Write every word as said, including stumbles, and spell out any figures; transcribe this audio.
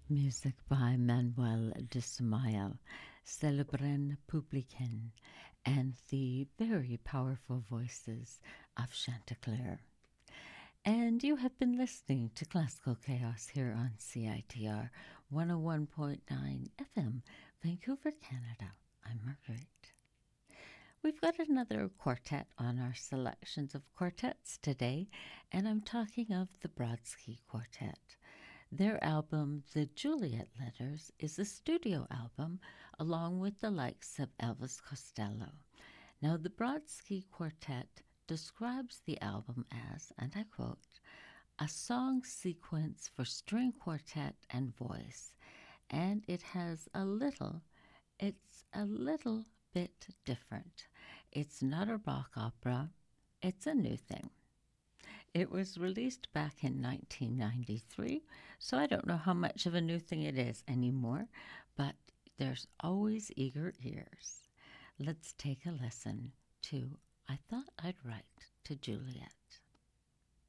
Music by Manuel de Samael, Celebren Publican, and the very powerful voices of Chanticleer. And you have been listening to Classical Chaos here on C I T R one oh one point nine F M, Vancouver, Canada. I'm Marguerite. We've got another quartet on our selections of quartets today, and I'm talking of the Brodsky Quartet. Their album, The Juliet Letters, is a studio album along with the likes of Elvis Costello. Now, the Brodsky Quartet describes the album as, and I quote, a song sequence for string quartet and voice, and it has a little, it's a little bit different. It's not a rock opera, it's a new thing. It was released back in nineteen ninety-three, so I don't know how much of a new thing it is anymore, but there's always eager ears. Let's take a listen to I Thought I'd Write to Juliet.